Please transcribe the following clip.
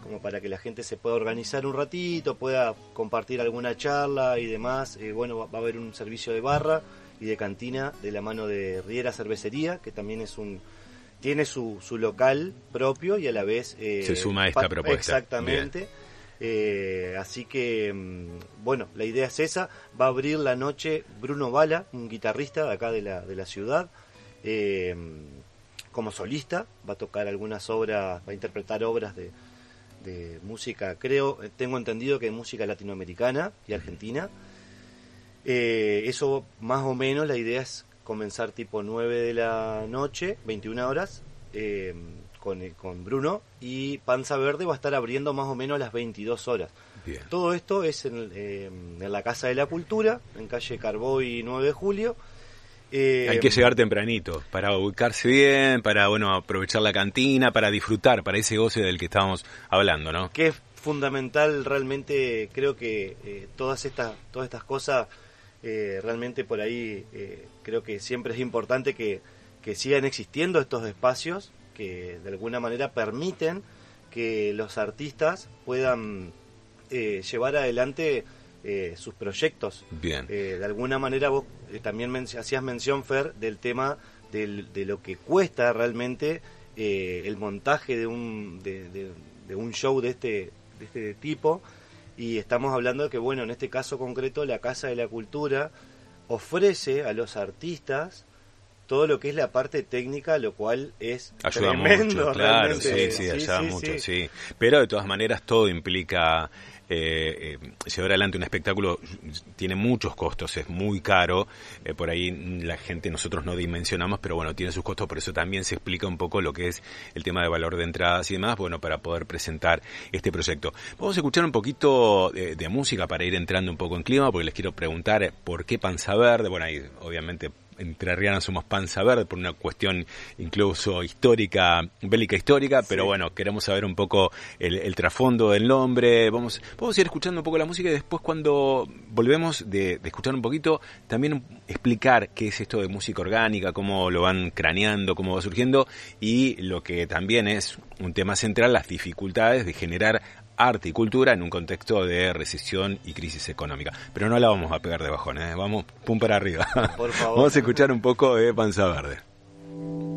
como para que la gente se pueda organizar un ratito, pueda compartir alguna charla y demás. Bueno, va a haber un servicio de barra y de cantina de la mano de Riera Cervecería, que también tiene su local propio y a la vez... se suma a esta propuesta. Exactamente. Así que, bueno, la idea es esa. Va a abrir la noche Bruno Bala, un guitarrista de acá de la ciudad, como solista. Va a tocar algunas obras, va a interpretar obras de música, tengo entendido que de música latinoamericana y argentina. Eso más o menos, la idea es comenzar tipo 9 de la noche, 21 horas, con Bruno, y Panza Verde va a estar abriendo más o menos a las 22 horas. Bien. Todo esto es en la Casa de la Cultura, en calle Carboy 9 de julio. Hay que llegar tempranito para ubicarse bien, para aprovechar la cantina, para disfrutar, para ese goce del que estábamos hablando, ¿no? Que es fundamental realmente, creo que todas estas cosas, realmente por ahí creo que siempre es importante que sigan existiendo estos espacios que de alguna manera permiten que los artistas puedan llevar adelante sus proyectos. Bien. De alguna manera vos también hacías mención, Fer, del tema de lo que cuesta realmente el montaje de un show de este tipo, y estamos hablando de que, bueno, en este caso concreto la Casa de la Cultura ofrece a los artistas todo lo que es la parte técnica, lo cual es ayuda tremendo, mucho, claro, realmente. sí, ayuda mucho, sí. Pero de todas maneras todo implica llevar adelante un espectáculo, tiene muchos costos, es muy caro, por ahí la gente, nosotros no dimensionamos, pero bueno, tiene sus costos, por eso también se explica un poco lo que es el tema de valor de entradas y demás, bueno, para poder presentar este proyecto. Vamos a escuchar un poquito de música para ir entrando un poco en clima, porque les quiero preguntar por qué Panza Verde. Bueno, ahí obviamente entrerrianos somos Panza Verde por una cuestión incluso histórica, bélica histórica, pero bueno, queremos saber un poco el trasfondo del nombre. Vamos a ir escuchando un poco la música y después, cuando volvemos de escuchar un poquito, también explicar qué es esto de música orgánica, cómo lo van craneando, cómo va surgiendo, y lo que también es un tema central, las dificultades de generar arte y cultura en un contexto de recesión y crisis económica. Pero no la vamos a pegar de bajón, vamos pum para arriba. Por favor. Vamos a escuchar un poco de Panza Verde.